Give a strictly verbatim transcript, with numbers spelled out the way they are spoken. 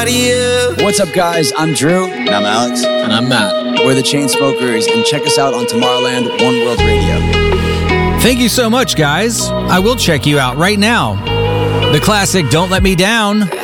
out of you. What's up, guys? I'm Drew. And I'm Alex. And I'm Matt. We're the Chainsmokers, and check us out on Tomorrowland One World Radio. Thank you so much, guys. I will check you out right now. The classic Don't Let Me Down